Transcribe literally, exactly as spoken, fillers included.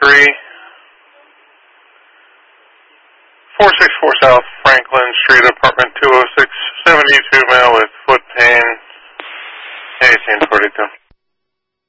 three, four six four South Franklin Street, apartment two oh six, seventy-two male with foot pain, eighteen forty-two.